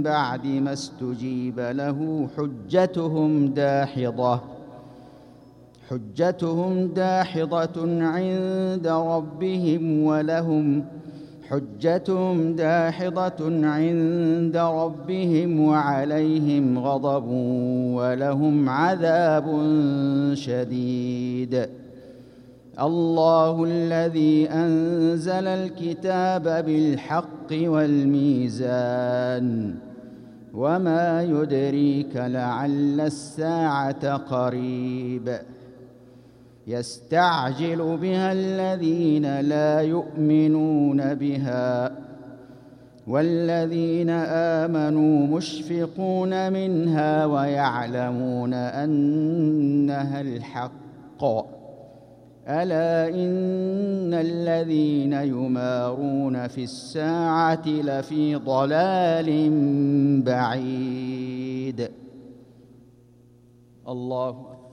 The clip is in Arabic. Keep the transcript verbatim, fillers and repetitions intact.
بعد ما استجيب له حجتهم داحضة حجتهم داحضة عند ربهم ولهم حجتهم داحضة عند ربهم وعليهم غضب ولهم عذاب شديد. الله الذي أنزل الكتاب بالحق والميزان وما يدريك لعل الساعة قريب يستعجل بها الذين لا يؤمنون بها والذين آمنوا مشفقون منها ويعلمون أنها الحق ألا إن الذين يمارون في الساعة لفي ضلال بعيد. الله أكبر.